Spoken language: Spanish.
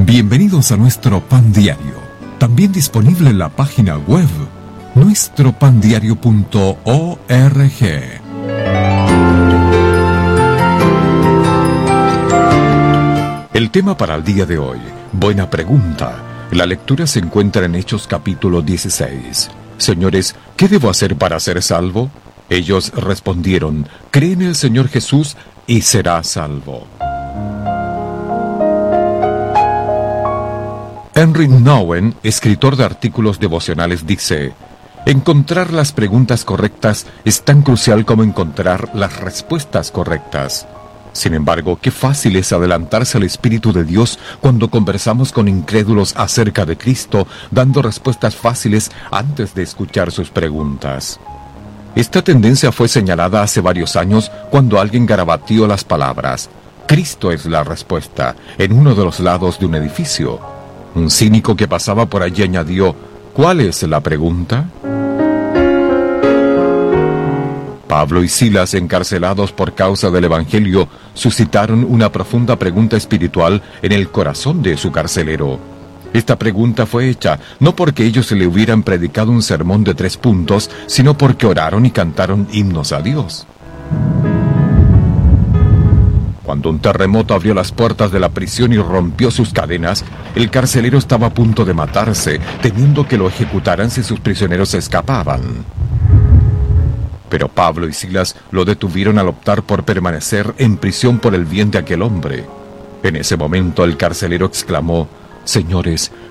Bienvenidos a nuestro Pan Diario, también disponible en la página web nuestropandiario.org. El tema para el día de hoy, buena pregunta. La lectura se encuentra en Hechos capítulo 16. Señores, ¿qué debo hacer para ser salvo? Ellos respondieron, cree en el Señor Jesús y serás salvo. Henry Nouwen, escritor de artículos devocionales, dice, encontrar las preguntas correctas es tan crucial como encontrar las respuestas correctas. Sin embargo, qué fácil es adelantarse al Espíritu de Dios cuando conversamos con incrédulos acerca de Cristo, dando respuestas fáciles antes de escuchar sus preguntas. Esta tendencia fue señalada hace varios años cuando alguien garabateó las palabras «Cristo es la respuesta» en uno de los lados de un edificio. Un cínico que pasaba por allí añadió «¿Cuál es la pregunta?». Pablo y Silas, encarcelados por causa del Evangelio, suscitaron una profunda pregunta espiritual en el corazón de su carcelero. Esta pregunta fue hecha no porque ellos le hubieran predicado un sermón de 3 puntos, sino porque oraron y cantaron himnos a Dios. Cuando un terremoto abrió las puertas de la prisión y rompió sus cadenas, el carcelero estaba a punto de matarse, temiendo que lo ejecutaran si sus prisioneros escapaban. Pero Pablo y Silas lo detuvieron al optar por permanecer en prisión por el bien de aquel hombre. En ese momento el carcelero exclamó, «Señores,